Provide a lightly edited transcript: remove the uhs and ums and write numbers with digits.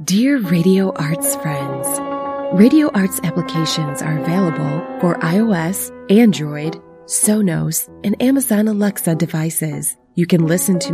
Dear Radio Arts friends, Radio Arts applications are available for iOS, Android, Sonos, and Amazon Alexa devices. You can listen to